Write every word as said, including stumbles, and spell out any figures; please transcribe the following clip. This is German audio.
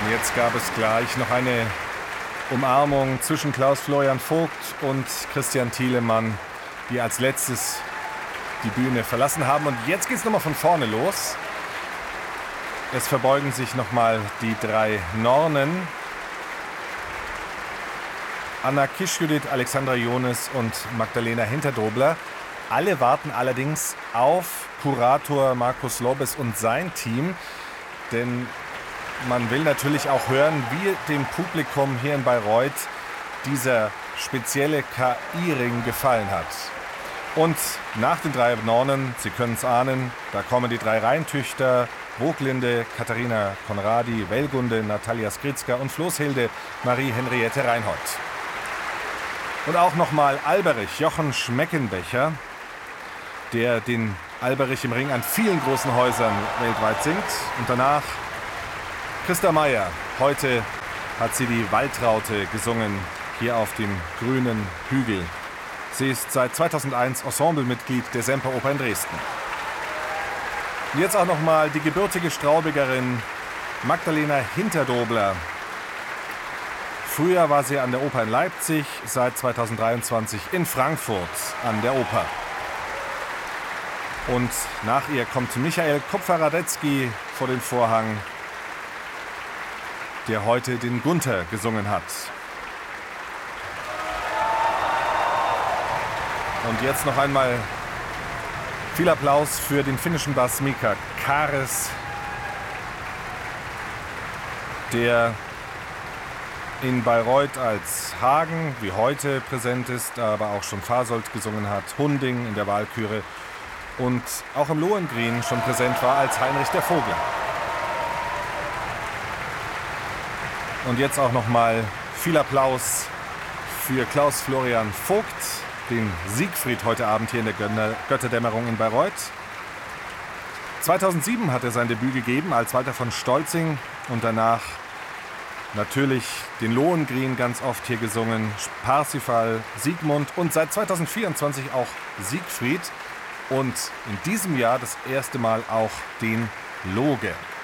Jetzt gab es gleich noch eine Umarmung zwischen Klaus-Florian Vogt und Christian Thielemann, die als letztes die Bühne verlassen haben. Und jetzt geht es nochmal von vorne los. Es verbeugen sich nochmal die drei Nornen. Anna Kischjudit, Alexandra Jones und Magdalena Hinterdobler. Alle warten allerdings auf Kurator Markus Lobes und sein Team. Denn man will natürlich auch hören, wie dem Publikum hier in Bayreuth dieser spezielle K I-Ring gefallen hat. Und nach den drei Nornen, Sie können es ahnen, da kommen die drei Rheintüchter, Woglinde, Katharina Konradi, Wellgunde, Natalia Skritzka und Floßhilde Marie-Henriette Reinhold. Und auch nochmal Alberich, Jochen Schmeckenbecher, der den Alberich im Ring an vielen großen Häusern weltweit singt. Und danach Christa Meier. Heute hat sie die Waldraute gesungen, hier auf dem grünen Hügel. Sie ist seit zweitausendeins Ensemblemitglied der Semperoper in Dresden. Und jetzt auch nochmal die gebürtige Straubigerin Magdalena Hinterdobler. Früher war sie an der Oper in Leipzig, seit zweitausenddreiundzwanzig in Frankfurt an der Oper. Und nach ihr kommt Michael Kopfer-Radetzky vor den Vorhang, der heute den Gunther gesungen hat. Und jetzt noch einmal viel Applaus für den finnischen Bass Mika Kares, der in Bayreuth als Hagen wie heute präsent ist, aber auch schon Fasold gesungen hat, Hunding in der Walküre und auch im Lohengrin schon präsent war als Heinrich der Vogel. Und jetzt auch nochmal viel Applaus für Klaus-Florian Vogt, den Siegfried heute Abend hier in der Götterdämmerung in Bayreuth. zweitausendsieben hat er sein Debüt gegeben als Walter von Stolzing und danach natürlich den Lohengrin ganz oft hier gesungen, Parsifal, Siegmund und seit zweitausendvierundzwanzig auch Siegfried und in diesem Jahr das erste Mal auch den Loge.